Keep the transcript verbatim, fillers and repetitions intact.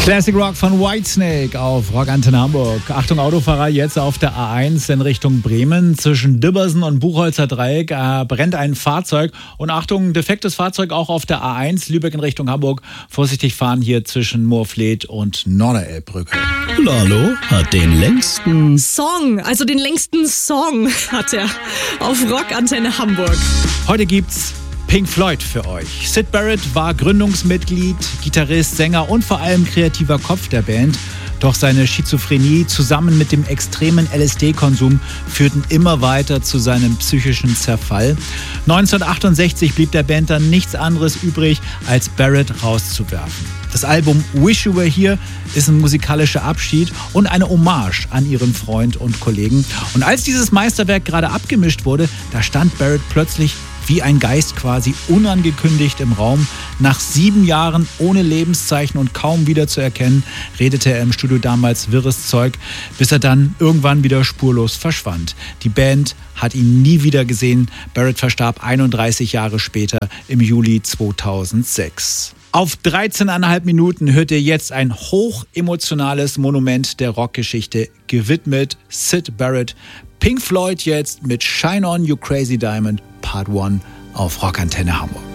Classic Rock von Whitesnake auf Rockantenne Hamburg. Achtung Autofahrer, jetzt auf der A eins in Richtung Bremen. Zwischen Dibbersen und Buchholzer Dreieck äh, brennt ein Fahrzeug. Und Achtung, defektes Fahrzeug auch auf der A eins, Lübeck in Richtung Hamburg. Vorsichtig fahren hier zwischen Moorfleet und Norderelbbrücke. Lalo hat den längsten Song, also den längsten Song hat er auf Rockantenne Hamburg. Heute gibt's Pink Floyd für euch. Syd Barrett war Gründungsmitglied, Gitarrist, Sänger und vor allem kreativer Kopf der Band. Doch seine Schizophrenie zusammen mit dem extremen L S D-Konsum führten immer weiter zu seinem psychischen Zerfall. neunzehnhundertachtundsechzig blieb der Band dann nichts anderes übrig, als Barrett rauszuwerfen. Das Album Wish You Were Here ist ein musikalischer Abschied und eine Hommage an ihren Freund und Kollegen. Und als dieses Meisterwerk gerade abgemischt wurde, da stand Barrett plötzlich wie ein Geist quasi unangekündigt im Raum. Nach sieben Jahren ohne Lebenszeichen und kaum wieder zu erkennen, redete er im Studio damals wirres Zeug, bis er dann irgendwann wieder spurlos verschwand. Die Band hat ihn nie wieder gesehen. Barrett verstarb einunddreißig Jahre später im Juli zweitausendsechs. Auf dreizehn Komma fünf Minuten hört ihr jetzt ein hochemotionales Monument der Rockgeschichte, gewidmet Syd Barrett. Pink Floyd jetzt mit Shine On You Crazy Diamond Part eins auf Rockantenne Hamburg.